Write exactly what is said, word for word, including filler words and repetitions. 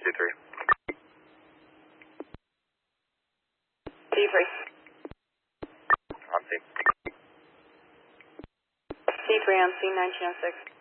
C three. C three. On C. C three on C nineteen oh six.